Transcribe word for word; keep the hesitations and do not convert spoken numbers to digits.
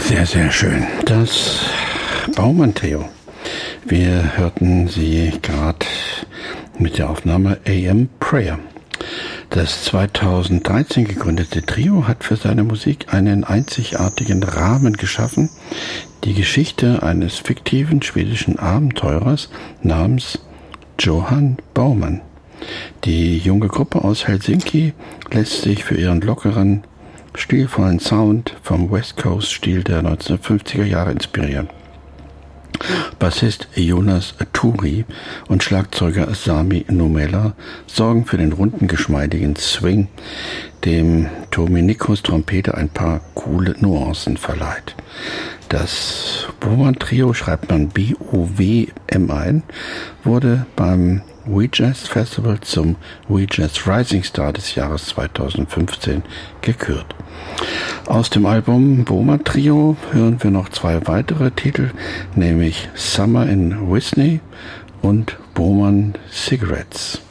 Sehr, sehr schön. Das Baumann-Trio. Wir hörten sie gerade mit der Aufnahme A M Prayer. Das zweitausenddreizehn gegründete Trio hat für seine Musik einen einzigartigen Rahmen geschaffen, die Geschichte eines fiktiven schwedischen Abenteurers namens Johan Baumann. Die junge Gruppe aus Helsinki lässt sich für ihren lockeren, stilvollen Sound vom West Coast Stil der neunzehnhundertfünfziger Jahre inspirieren. Bassist Jonas Turi und Schlagzeuger Sami Numela sorgen für den runden, geschmeidigen Swing, dem Tomi Nikos Trompete ein paar coole Nuancen verleiht. Das Baumann-Trio, schreibt man B O W M ein, wurde beim We Jazz Festival zum We Jazz Rising Star des Jahres zweitausendfünfzehn gekürt. Aus dem Album Baumann Trio hören wir noch zwei weitere Titel, nämlich Summer in Whitney und Baumann Cigarettes.